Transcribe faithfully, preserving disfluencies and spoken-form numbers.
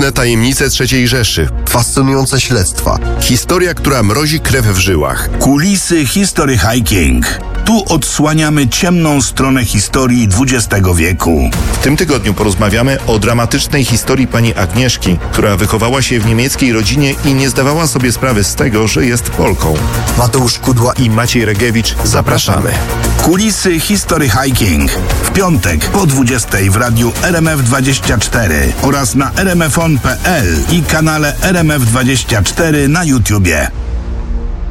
Mroczne tajemnice trzeciej Rzeszy. Fascynujące śledztwa. Historia, która mrozi krew w żyłach. Kulisy History Hiking. Tu odsłaniamy ciemną stronę historii dwudziestego wieku. W tym tygodniu porozmawiamy o dramatycznej historii pani Agnieszki, która wychowała się w niemieckiej rodzinie i nie zdawała sobie sprawy z tego, że jest Polką. Mateusz Kudła I Maciej Regiewicz, zapraszamy. Kulisy History Hiking. W piątek po dwudziestej w radiu R M F dwadzieścia cztery oraz na r m f on kropka p l i kanale R M F dwadzieścia cztery na YouTubie.